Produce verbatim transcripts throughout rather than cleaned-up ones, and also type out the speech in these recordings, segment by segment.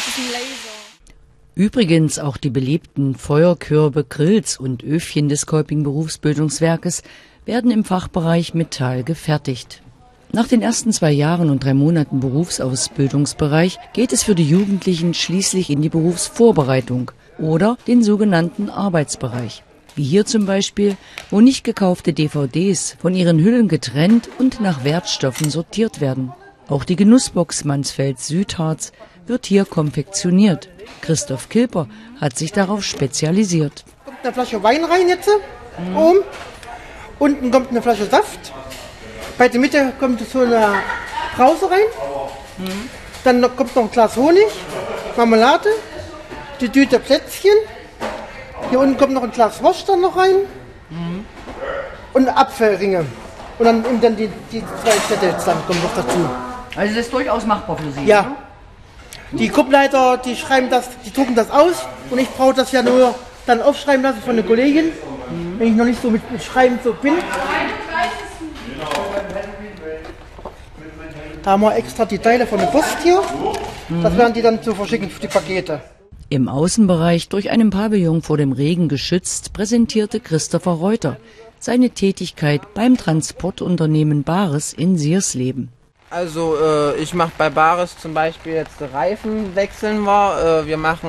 ist ein Laser. Übrigens auch die beliebten Feuerkörbe, Grills und Öfchen des Kolping Berufsbildungswerkes werden im Fachbereich Metall gefertigt. Nach den ersten zwei Jahren und drei Monaten Berufsausbildungsbereich geht es für die Jugendlichen schließlich in die Berufsvorbereitung oder den sogenannten Arbeitsbereich. Wie hier zum Beispiel, wo nicht gekaufte D V Ds von ihren Hüllen getrennt und nach Wertstoffen sortiert werden. Auch die Genussbox Mansfeld Südharz wird hier konfektioniert. Christoph Kilper hat sich darauf spezialisiert. Kommt eine Flasche Wein rein jetzt, mhm. oben. Unten kommt eine Flasche Saft. Bei der Mitte kommt so eine Brause rein. Mhm. Dann noch, kommt noch ein Glas Honig, Marmelade, die Tüte Plätzchen. Hier unten kommt noch ein Glas Wurst dann noch rein. Mhm. Und Apfelringe. Und dann, und dann die, die zwei Zettel dann kommen noch dazu. Also das ist durchaus machbar für Sie? Ja. Oder? Die Gruppenleiter, die schreiben das, die drucken das aus. Und ich brauche das ja nur dann aufschreiben lassen von der Kollegin. Mhm. Wenn ich noch nicht so mit, mit Schreiben so bin. Da haben wir extra die Teile von der Post hier. Mhm. Das werden die dann zu verschicken für die Pakete. Im Außenbereich, durch einen Pavillon vor dem Regen geschützt, präsentierte Christopher Reuter seine Tätigkeit beim Transportunternehmen Bares in Siersleben. Also äh, ich mache bei Bares zum Beispiel jetzt Reifen wechseln wir, äh, wir machen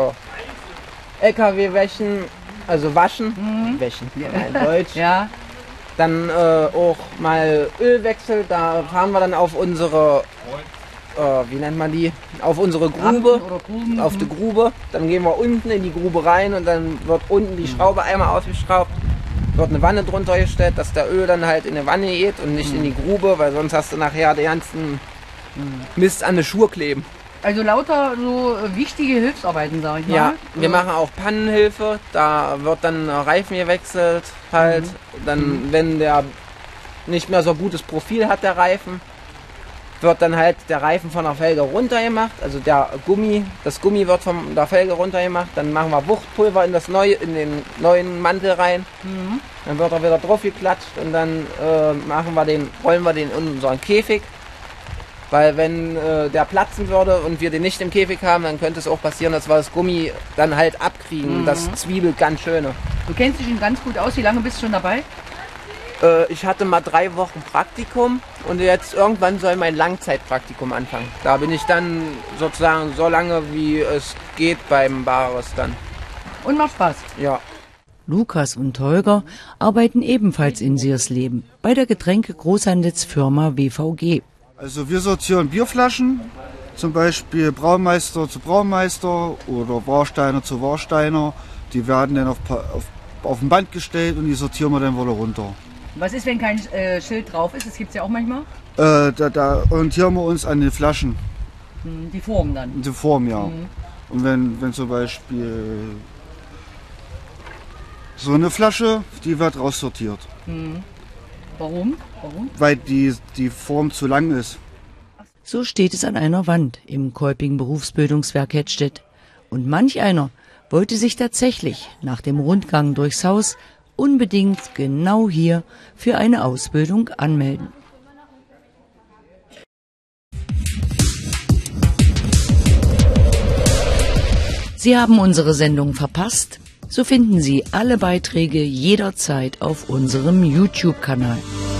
äh, L K W-Wäschen, also waschen, mhm. Wäschen, in Deutsch. Ja. Dann äh, auch mal Ölwechsel, da fahren wir dann auf unsere, äh, wie nennt man die, auf unsere Grube, auf die Grube. Dann gehen wir unten in die Grube rein und dann wird unten die Schraube einmal aufgeschraubt, wird eine Wanne drunter gestellt, dass der Öl dann halt in eine Wanne geht und nicht in die Grube, weil sonst hast du nachher den ganzen Mist an den Schuhe kleben. Also lauter so wichtige Hilfsarbeiten, sage ich mal. Ja, wir machen auch Pannenhilfe, da wird dann Reifen gewechselt halt. Mhm. Dann, mhm. wenn der nicht mehr so gutes Profil hat, der Reifen, wird dann halt der Reifen von der Felge runter gemacht, also der Gummi, das Gummi wird von der Felge runter gemacht, dann machen wir Wuchtpulver in, das neue, in den neuen Mantel rein, mhm. dann wird er wieder drauf geklatscht und dann äh, machen wir den, rollen wir den in unseren Käfig. Weil wenn äh, der platzen würde und wir den nicht im Käfig haben, dann könnte es auch passieren, dass wir das Gummi dann halt abkriegen. Mhm. Das zwiebelt ganz schöne. Du kennst dich schon ganz gut aus. Wie lange bist du schon dabei? Äh, ich hatte mal drei Wochen Praktikum und jetzt irgendwann soll mein Langzeitpraktikum anfangen. Da bin ich dann sozusagen so lange, wie es geht beim Bares dann. Und macht Spaß? Ja. Lukas und Holger arbeiten ebenfalls in Siersleben bei der Getränke-Großhandelsfirma W V G. Also wir sortieren Bierflaschen, zum Beispiel Braumeister zu Braumeister oder Warsteiner zu Warsteiner. Die werden dann auf, auf, auf ein Band gestellt und die sortieren wir dann wieder runter. Was ist, wenn kein äh, Schild drauf ist? Das gibt es ja auch manchmal. Äh, da, da orientieren wir uns an den Flaschen. Die Form dann? Die Form, ja. Mhm. Und wenn, wenn zum Beispiel so eine Flasche, die wird raussortiert. Mhm. Warum? Warum? Weil die, die Form zu lang ist. So steht es an einer Wand im Kolping Berufsbildungswerk Hettstedt. Und manch einer wollte sich tatsächlich nach dem Rundgang durchs Haus unbedingt genau hier für eine Ausbildung anmelden. Sie haben unsere Sendung verpasst? So finden Sie alle Beiträge jederzeit auf unserem YouTube-Kanal.